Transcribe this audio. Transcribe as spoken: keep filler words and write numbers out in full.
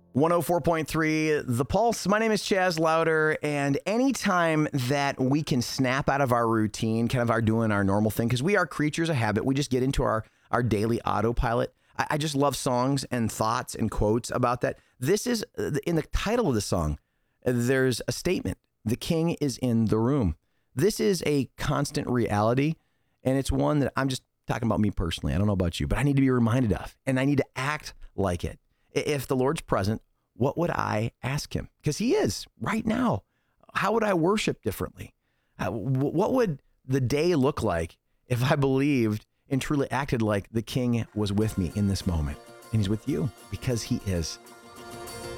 one oh four point three The Pulse. My name is Chaz Louder, and anytime that we can snap out of our routine, kind of our doing our normal thing, because we are creatures of habit, we just get into our, our daily autopilot. I, I just love songs and thoughts and quotes about that. This is, in the title of the song, there's a statement. The king is in the room. This is a constant reality, and it's one that I'm just talking about me personally. I don't know about you, but I need to be reminded of, and I need to act like it. If the Lord's present, what would I ask him? Because he is right now. How would I worship differently? Uh, what would the day look like if I believed and truly acted like the king was with me in this moment? And he's with you because he is.